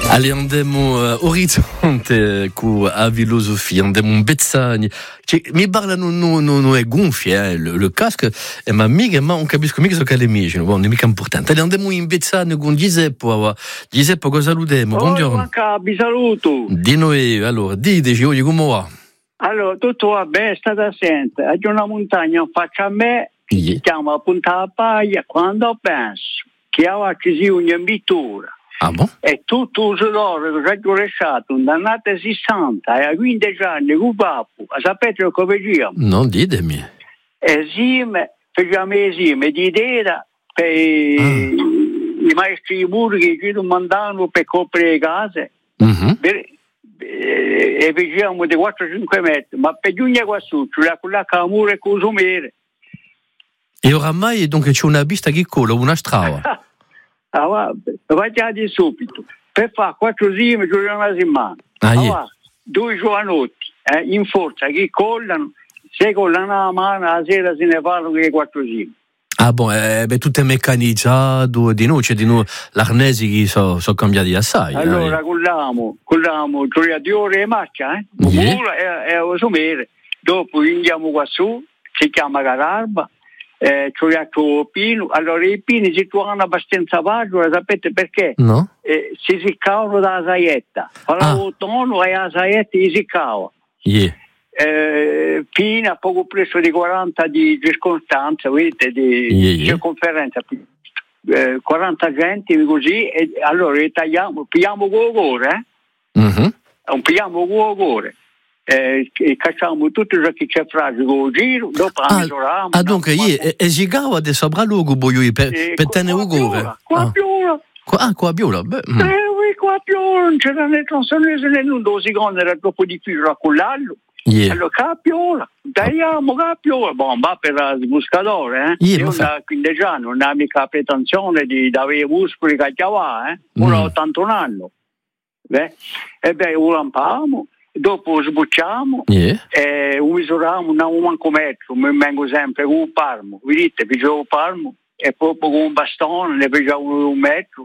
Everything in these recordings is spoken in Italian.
Allez, andiamo orizzonte con la filosofia, andiamo un bezzagni. Mi parla non è gonfie, le casque, ma mica, ma non capisco mica so che le mie, non è mica importante. Allez, andiamo in bezzagni con Giuseppe. Giuseppe, cosa salutiamo? Buongiorno. Vi saluto. Di noi, allora, diteci, oggi come va? Allora, tutto va bene, state assente. C'è una montagna in faccia a me, che si chiama Punta la Paglia, quando penso che ci sia un'invitura. Ah, bon? E tutto il loro che ho lasciato un dannato 60 e a 15 anni con papà, sapete come facciamo? Non ditemi. Esime, facciamo esime di idea per i maestri di muro che ci mandano per coprire le case. E facciamo di 4-5 metri, ma per giungere qua su, c'è quella che muro e consumere. E oramai dunque c'è una pista che cola, una strada. Vai già di subito per fare 4 zime giorni una settimana. 2 giovanotti in forza che collano, se collano la mano la sera se ne fanno che 4 zime. Ah bon, tutto è meccanizzato, di noi l'arnesi che sono cambiati assai. Allora colliamo gioia di ore e macchia, e osomere. Dopo andiamo qua su, si chiama Cararba. C'ho pino, allora i pini si trovano abbastanza vagio, sapete perché? No? Si siccavano dalla saietta, parlavo tono e la saietta si siccava. Fino a poco presso di 40 di circostanza, vedete, di circonferenza, 40 centimetri così, e allora ritagliamo, pigliamo con il cuore, non pigliamo con il cuore. E cacciamo tutto ciò che c'è fragile con il giro, dopo la misuriamo. Dunque, esigavo adesso a luogo per tenere il cuore. Qua piola. Qua piola. Qua piola, non c'era né transonese né nulla, secondo era troppo difficile a collarlo. Allora, capiola, tagliamo capiola, va per il muscatore, io da 15 anni non ho mica pretensione di avere muscoli che chiavava, ora ho 81 anni. Ora impariamo. Dopo sbucciamo e misuriamo non manco metro, mi vengo sempre con un palmo, vedete, pigliavo un palmo e proprio con un bastone ne pigliavo 1 metro.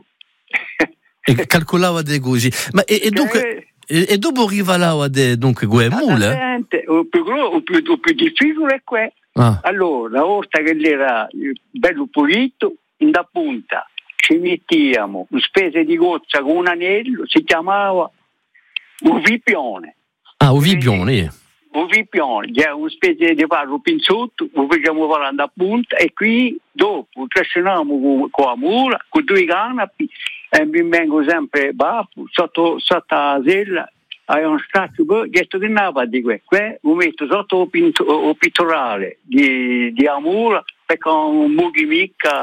E calcolava dei così. Ma dunque, e dopo arrivava dunque mule? Il più difficile è quello. Allora, una volta che era bello pulito, in da punta ci mettiamo una specie di goccia con un anello, si chiamava un vipione. Un vipione. Un vipione, è una specie di farlo pinzotto, lo facciamo parlando a punta e qui dopo trasciniamo con la mura, con 2 canapi e mi vengo sempre sotto la sella a un straccio, detto che non va di questo, lo metto sotto il pittorale di amura perché un mucchi mica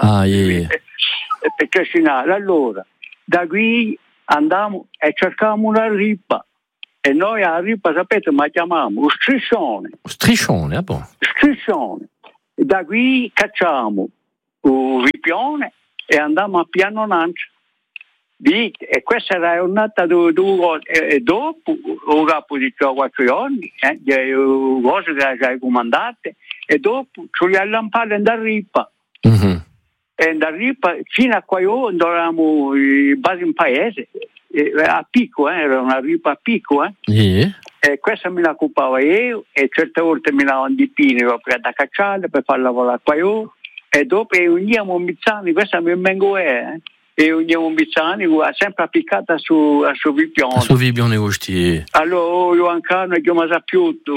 per trascinare. Allora, da qui andiamo e cerchiamo una rippa. E noi a rippa, sapete, ma chiamiamo striscione. Striscione, buono. Striscione. E da qui cacciamo un ripione e andiamo a piano Nancia. E questa era un'altra due cose. E dopo, un capo di 4 giorni, cose che hai comandate, e dopo ci li allampare da rippa. E da rippa, fino a qua io andavamo base in paese. A picco, era una ripa a picco, e questa me la occupava io e certe volte me la andavo di pini da cacciare per far lavorare qua io e dopo uniamo un bizzani, questa mi vengo e uniamo un bizzani sempre appiccata su vipione. Su vipione così. Allora io ancora non ho mai saputo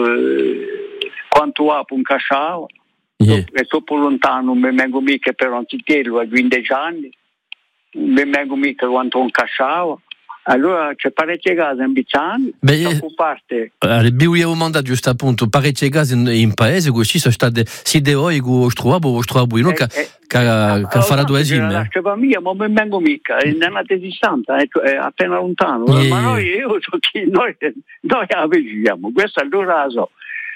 quanto ha un cacciavo e troppo lontano non mi vengo mica per un titello a 15 anni. Non vengo mica quanto un cacciavo. Allora c'è parecchie case in Bizzani, parte. Abbiamo mandato giusto appunto parecchie case in paese, così sono state si deoi che trovavo che farà 2 zime. La mia, ma non vengo mica, è una distante, è appena lontano. Ma noi la vediamo, questa allora la so.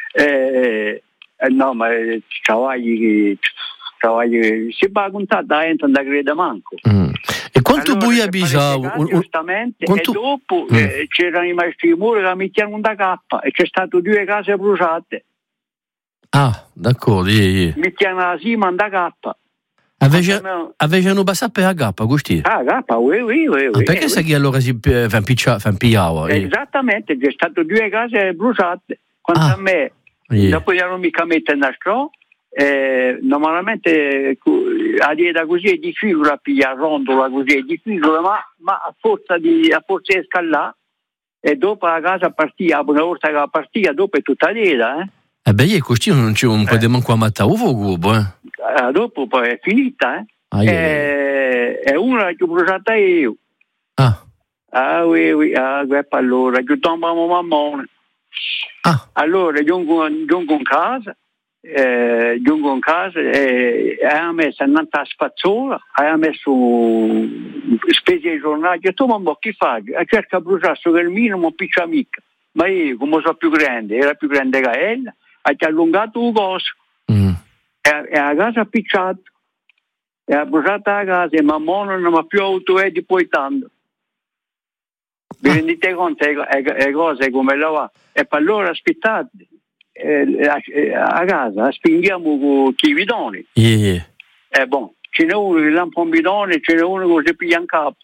No, ma cavalli si va a contare da entrare da creda manco. E quanto allora, buia bisogna? Giustamente, e dopo c'erano i maestri di muro che mettevano da cappa e c'è stato 2 case bruciate. D'accordo. Mettevano la cima da cappa. Avevano passato per la gappa, Gusti? Ah, gappa, oui. Perché sai che allora si pigliava? Esattamente, c'è stato 2 case bruciate. Quanto a me, dopo non mica mettere in stro, normalmente a dieta così è difficile a pigliare rondola così, è difficile, ma a forza di scalare, e dopo la casa partiva, una volta che partiva, dopo è tutta dieta, Beh, così non ci potremmo qua matare un fuoco, dopo poi è finita, e una che ho bruciata io. Oui, allora, che tombamo mammone. Allora, giungo in casa, e ha messo un'altra spazzola, ha messo spese di giornale, e tu ma che fai? E cerca di bruciare sto gelmino, ma piccia mica. Ma io, come sono più grande, era più grande che ella, ha allungato un coso, e a casa ha picciato, e ha bruciato la casa, e mammone non mi ha più avuto di poi tanto. Vi rendete conto le cose come la va? E per allora aspettate, a casa spinghiamo con i bidoni. Ce n'è uno che lampa un bidone, ce n'è uno che si piglia in capo.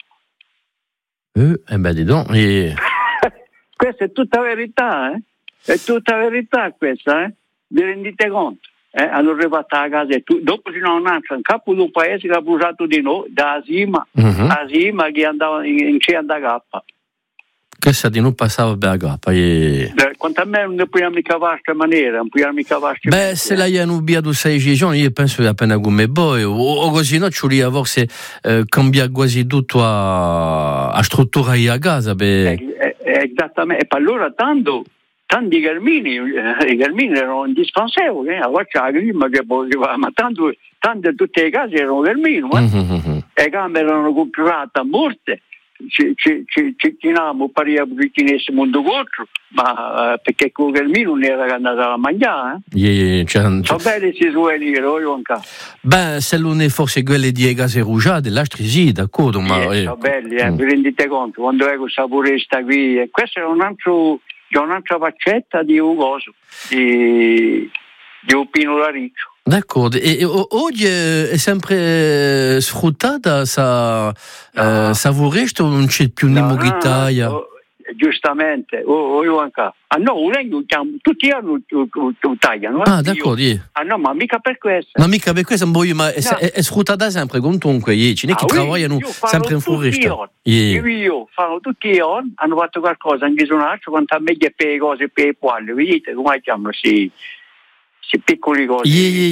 Di no. Questa è tutta verità, È tutta verità questa, Vi rendete conto? Hanno arrivato a casa e dopo c'è un'altra in capo di un paese che ha bruciato di noi, da Asima, che andava in Cenda Gappa. Che sa di non passava per la gappa. Quanto a me non puoi mica questa maniera, non puoi mica questa. Beh, se la hanno biato 6 giorni, io penso che appena come voi, o così no, ci voglio forse cambiare quasi tutto a struttura di casa. Esattamente, e per allora tanti gelmini erano indispensabili, a voce la grima che poteva, ma tante tutte le case erano gelmini, le camere erano comprate a morte. Ci chinavamo paria che cinessimo un contro, ma perché con il mio non era andato a mangiare. Sono belli si souvenir, Beh, se non è forse quelle di case rugiate, l'altro sì, d'accordo, ma sono belli, vi rendete conto, quando è questa puresta qui, e questa è un'altra faccetta di un coso, di un pino da riccio. D'accordo, e oggi è sempre sfruttata sa vorresta o non c'è più un'immoghitaia? Giustamente, io anche. No, tutti gli anni tagliano. D'accordo. No, ma mica per questo. Ma mica per questo, ma è sfruttata sempre, comunque, ce n'è che lavorano sempre in foresta. Io fanno tutti i giorni, hanno fatto qualcosa, anche su un altro, quanto a me che per le cose, per i poalli, vedete come chiamano, piccoli cose.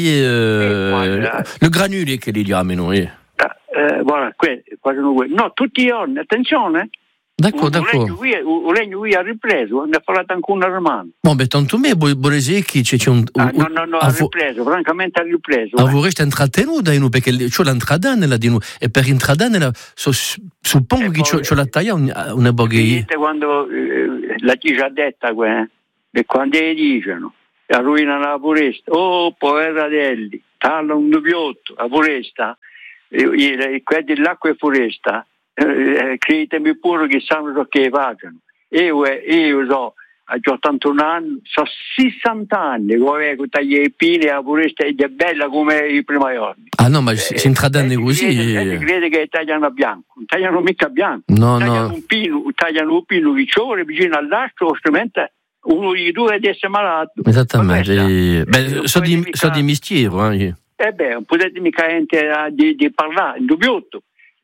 Le granuli che li chiamano. Guarda, no, tutti i giorni, attenzione. D'accordo. Il legno qui ha ripreso, ne ha parlato ancora una mano. Beh, tanto me, vuole dire che c'è un... No, ha ripreso, francamente ha ripreso. Ma vorreste intrattenuto, perché c'è l'entrada nella di noi, e per entrada nella, suppongo che c'è la taglia una bogheia. Quando la già e quando gli dicono, la ruina la foresta, poveratelli, talla un dubbiotto, la foresta, quelli dell'acqua e foresta, credetemi pure che sanno ciò che facciano. Io so, ho 81 anni, so 60 anni, come tagliare i pini la foresta ed è bella come i primi giorni. No, ma si intradano così. Crede che tagliano a bianco, non tagliano mica a bianco. Tagliano un pino che c'è vicino all'astro, ossimamente uno di due deve essere malato. Esattamente. So di mestiere. Non potete mica di parlare, in dubbiotto.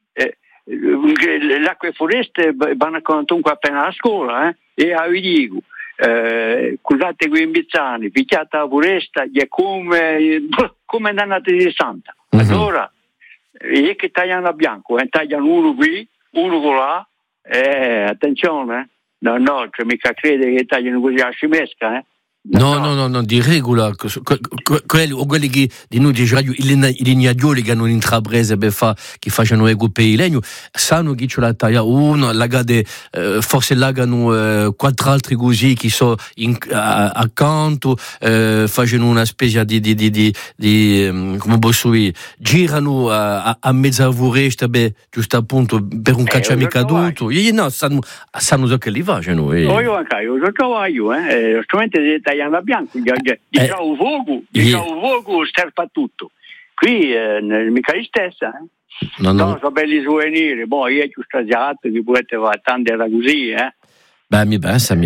L'acqua e foreste vanno comunque appena a scuola, e vi dico, scusate qui in Bizzani, picchiata la foresta è come andate di Santa. Allora, è che tagliano a bianco, tagliano uno qui, uno là, attenzione, no, cioè mica crede che tagliano così a scimesca, No, di regola, quelli che di noi di radio, i legnaglioli che hanno intraprese che facciano ego per il legno, sanno che c'è la taglia uno, forse lagano 4 altri così che sono accanto, facciano una specie di come posso dire, girano a mezza foresta, giusto appunto per un cacciamica caduto. No, sanno ciò che li facciano. Io anche, io trovaio, strumenti tagliano a bianco, diciamo fuoco sterpa tutto. qui mica la stessa. No, sono belli souvenir. Bon, io ho stagiato che potete attendere così, Ben, mi pensa.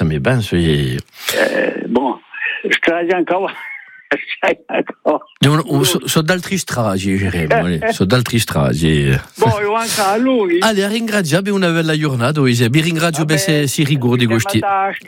Bon, stagiamo ancora. Sono d'altri stragi, Geremo. Sono d'altri stragi. Boh, io anche a lui. Allora, ringrazio una bella giornata. Vi ringrazio per si ricordi questi.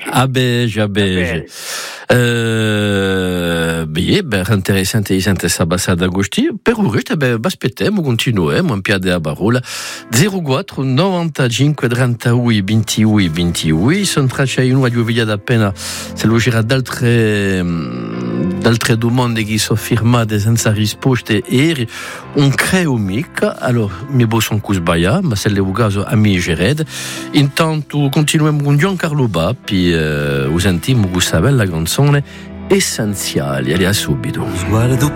Interessante questa passata agosti. Per ora, aspettiamo, continuiamo un piede a parola. 04 95 31 21 21. Sono traccia in una gioviglia appena se lo gira d'altre domande che sono firmate senza risposte e un creo mica. Allora, mi sono sbagliato, ma se le ho caso a me gered. Intanto continuiamo con Giancarlo Bappi, sentiamo questa bella canzone Essenziali. Allora, subito. Sguardo